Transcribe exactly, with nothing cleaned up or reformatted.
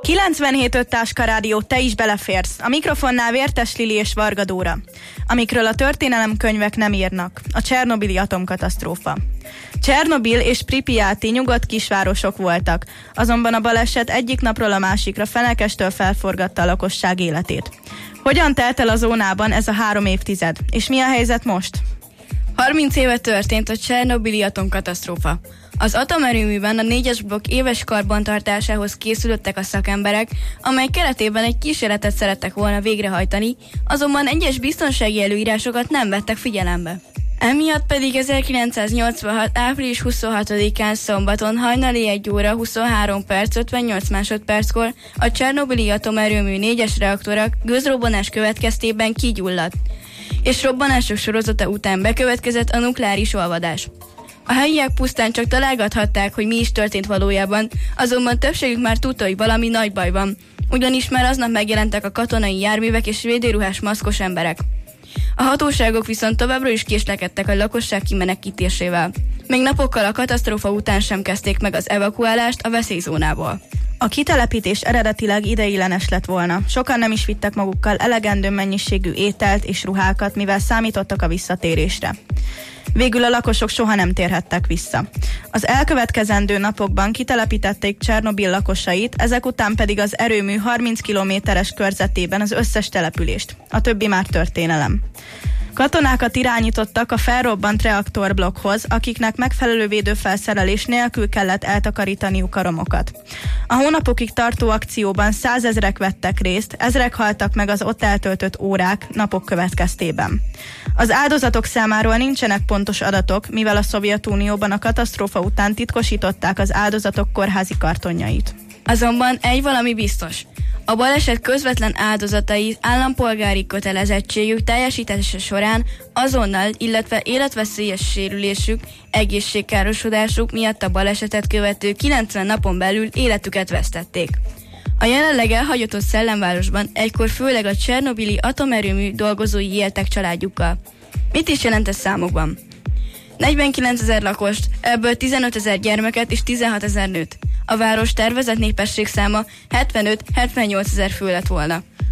kilencvenhét öt Táska Rádió, te is beleférsz. A mikrofonnál Vértes Lili és Varga Dóra. Amikről a történelemkönyvek nem írnak. A csernobili atomkatasztrófa. Csernobil és Pripyati nyugodt kisvárosok voltak, azonban a baleset egyik napról a másikra fenekestől felforgatta a lakosság életét. Hogyan telt el a zónában ez a három évtized, és mi a helyzet most? harminc éve történt a csernobili atomkatasztrófa. Az atomerőműben a négyes blokk éves karbantartásához készülöttek a szakemberek, amely keretében egy kísérletet szerettek volna végrehajtani, azonban egyes biztonsági előírásokat nem vettek figyelembe. Emiatt pedig ezerkilencszáznyolcvanhat. április huszonhatodikán szombaton hajnali egy óra huszonhárom perc ötvennyolc másodperckor a csernobili atomerőmű négyes reaktora gőzrobbanás következtében kigyulladt, és robbanások sorozata után bekövetkezett a nukleáris olvadás. A helyiek pusztán csak találgathatták, hogy mi is történt valójában, azonban többségük már tudta, hogy valami nagy baj van, ugyanis már aznap megjelentek a katonai járművek és védőruhás maszkos emberek. A hatóságok viszont továbbra is késlekedtek a lakosság kimenekítésével. Még napokkal a katasztrófa után sem kezdték meg az evakuálást a veszélyzónából. A kitelepítés eredetileg ideiglenes lett volna. Sokan nem is vittek magukkal elegendő mennyiségű ételt és ruhákat, mivel számítottak a visszatérésre. Végül a lakosok soha nem térhettek vissza. Az elkövetkezendő napokban kitelepítették Csernobil lakosait, ezek után pedig az erőmű harminc kilométeres körzetében az összes települést. A többi már történelem. Katonákat irányítottak a felrobbant reaktorblokkhoz, akiknek megfelelő védőfelszerelés nélkül kellett eltakarítaniuk a romokat. A hónapokig tartó akcióban százezrek vettek részt, ezrek haltak meg az ott eltöltött órák, napok következtében. Az áldozatok számáról nincsenek pontos adatok, mivel a Szovjetunióban a katasztrófa után titkosították az áldozatok kórházi kartonjait. Azonban egy valami biztos. A baleset közvetlen áldozatai állampolgári kötelezettségük teljesítése során azonnal, illetve életveszélyes sérülésük, egészségkárosodásuk miatt a balesetet követő kilencven napon belül életüket vesztették. A jelenleg elhagyatott szellemvárosban egykor főleg a csernobili atomerőmű dolgozói éltek családjukkal. Mit is jelent ez számokban? negyvenkilencezer lakost, ebből tizenötezer gyermeket és tizenhatezer nőt. A város tervezett népességszáma hetvenöt-hetvennyolc ezer fő lett volna.